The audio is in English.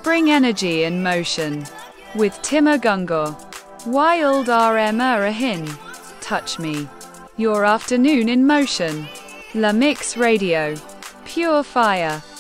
Spring energy in motion. With Timur Gungur. Wild RM Arahin. Touch me. Your afternoon in motion. La Mix Radio. Pure fire.